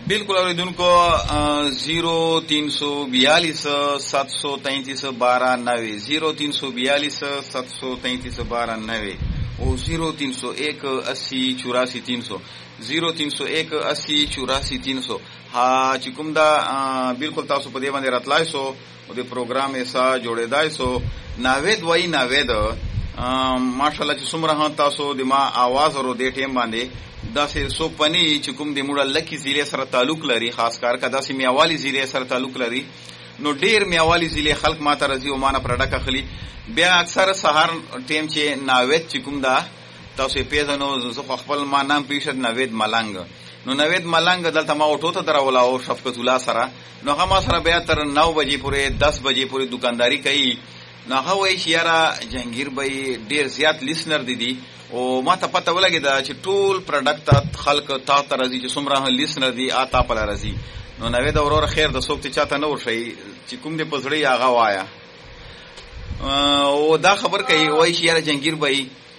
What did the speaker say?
बिल्कुल اوریدونکو 0342 733 1290 او 0301 80 84 300 0301 80 84 300 ها چې کوم دا بالکل تاسو په دې باندې راتلای سو او د پروګرام ایسا جوړېدای سو ناوید وای ناوید ماشاءالله چې څومره تاسو د ما आवाज ورو دې ټیم باندې داسې سو پنی چې کوم د موږ لکی ضلع سره تعلق لري خاص کار کا داسې میاوالی ضلع سره تعلق لري نو ډیر میاوالی ضلع خلق ماته رضی او معنا پرډک اخلي بیا اکثر سهار ټیم چې ناوید چې کوم دا تاسو پیژنو زه خپل ما نام پیښد ناوید ملنګ نو ناوید ملنګ دلته ما اوټو ته دراولا او شفقت الله سره نو هغه سره بیا تر 9 بجې پورې 10 بجې پورې دکانداری کوي نو هغه وایي چې یاره جهانگیر بھائی ډیر زیات لیسنر دي او ما ته پته ولګی دا چې ټول پروډکټ خلق تا ته راځي چې څومره لیسنر دي آتا په راځي نو ناوید اورور خیر د څوک ته چاته نه ورشي چې کوم دې پزړی هغه وایا او دا خبر کوي وایي چې یاره جهانگیر بھائی